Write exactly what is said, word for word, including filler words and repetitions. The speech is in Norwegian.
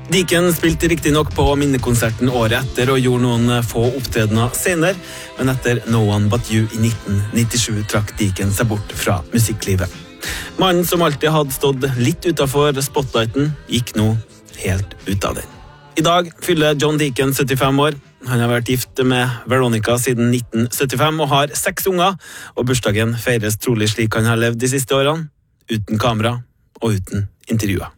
Deacon spilte riktig nok på minnekonserten året etter og gjorde noen få opptredener senere, men etter No One But You i nitten nittisju trakk Deacon seg bort fra musikklivet. Mannen som alltid hadde stått litt utenfor spotlighten, gikk nå helt ut av den. I dag fyller John Deacon syttifem år. Han har vært gift med Veronica siden nitten syttifem og har seks unger, og bursdagen feires trolig slik han har levd de siste årene, uten kamera og uten intervjuer.